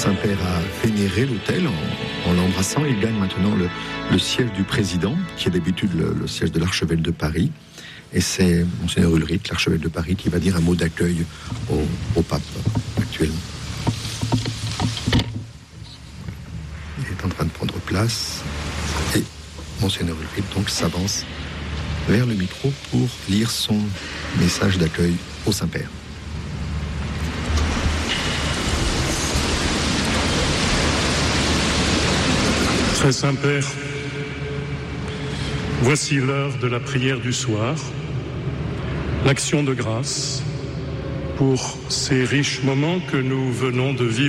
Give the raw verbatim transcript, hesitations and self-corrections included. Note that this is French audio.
Saint-Père a vénéré l'autel en, en l'embrassant. Il gagne maintenant le, le siège du président, qui est d'habitude le, le siège de l'archevêque de Paris. Et c'est Monseigneur Ulrich, l'archevêque de Paris, qui va dire un mot d'accueil au, au pape actuellement. Il est en train de prendre place. Et Monseigneur Ulrich donc s'avance vers le micro pour lire son message d'accueil au Saint-Père. Très Saint-Père, voici l'heure de la prière du soir, l'action de grâce pour ces riches moments que nous venons de vivre